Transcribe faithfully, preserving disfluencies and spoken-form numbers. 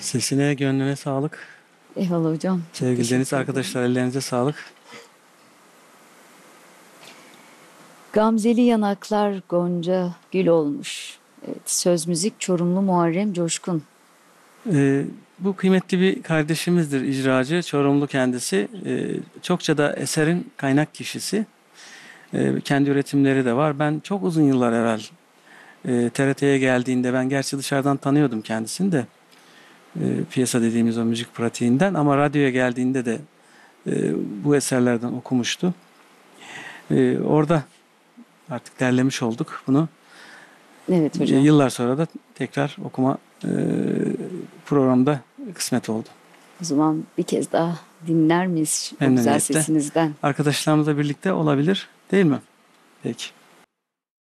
Sesine, gönlüne sağlık. Eyvallah hocam. Çok Sevgili teşekkür Deniz ederim. arkadaşlar, ellerinize sağlık. Gamzeli yanaklar gonca gül olmuş. Evet, söz müzik Çorumlu Muharrem Coşkun. Ee, bu kıymetli bir kardeşimizdir, icracı, Çorumlu kendisi. Ee, çokça da eserin kaynak kişisi. Ee, kendi üretimleri de var. Ben çok uzun yıllar evvel e, T R T'ye geldiğinde, ben gerçi dışarıdan tanıyordum kendisini de. E, piyasa dediğimiz o müzik pratiğinden, ama radyoya geldiğinde de e, bu eserlerden okumuştu. E, orada artık derlemiş olduk bunu. Evet E, hocam. yıllar sonra da tekrar okuma e, programda kısmet oldu. O zaman bir kez daha dinler miyiz o güzel Memnuniyetle. sesinizden? Arkadaşlarımızla birlikte olabilir, değil mi? Peki.